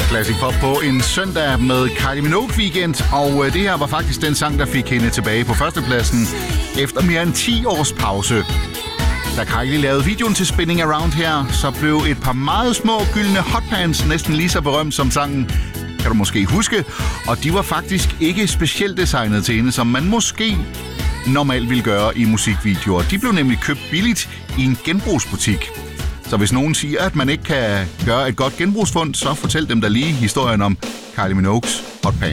Classic Pop på en søndag med Kylie Minogue Weekend, og det her var faktisk den sang, der fik hende tilbage på førstepladsen efter mere end 10 års pause. Da Kylie lavede videoen til Spinning Around her, så blev et par meget små gyldne hotpants næsten lige så berømt som sangen, kan du måske huske, og de var faktisk ikke specielt designet til hende, som man måske normalt ville gøre i musikvideoer. De blev nemlig købt billigt i en genbrugsbutik. Så hvis nogen siger, at man ikke kan gøre et godt genbrugsfund, så fortæl dem da lige historien om Kylie Minogues hotpants.